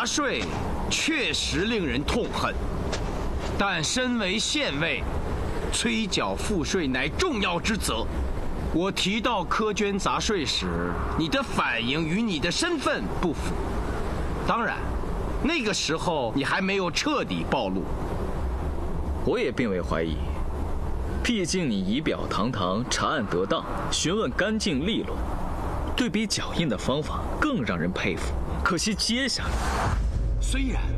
税确实令人痛恨，但身为县尉，催缴赋税乃重要之责。我提到苛捐杂税时，你的反应与你的身份不符。当然，那个时候你还没有彻底暴露。 我也并未怀疑，毕竟你仪表堂堂，查案得当，询问干净利落，对比脚印的方法更让人佩服。可惜接下来， 虽然